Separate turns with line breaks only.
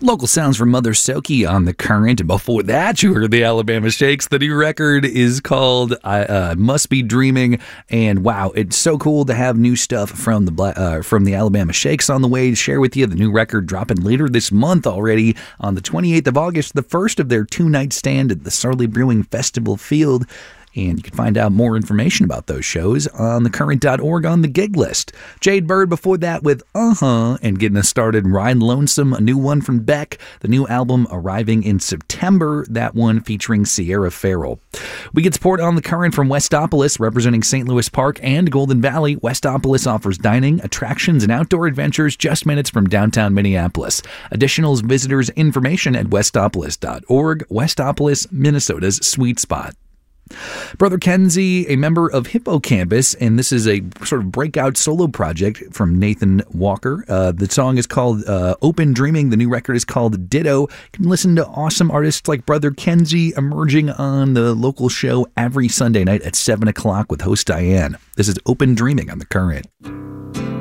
Local sounds from Mother Soki on The Current. And before that, you heard the Alabama Shakes. The new record is called Must Be Dreaming. And wow, it's so cool to have new stuff from the Alabama Shakes on the way to share with you. The new record dropping later this month already on the 28th of August, the first of their two-night stand at the Sarley Brewing Festival Field. And you can find out more information about those shows on thecurrent.org on the gig list. Jade Bird before that with and getting us started, Ride Lonesome, a new one from Beck. The new album arriving in September, that one featuring Sierra Farrell. We get support on The Current from Westopolis, representing St. Louis Park and Golden Valley. Westopolis offers dining, attractions, and outdoor adventures just minutes from downtown Minneapolis. Additional visitors information at westopolis.org. Westopolis, Minnesota's sweet spot. Brother Kenzie, a member of Hippocampus, and this is a sort of breakout solo project from Nathan Walker. The song is called Open Dreaming. The new record is called Ditto. You can listen to awesome artists like Brother Kenzie emerging on the local show every Sunday night at 7 o'clock with host Diane. This is Open Dreaming on The Current.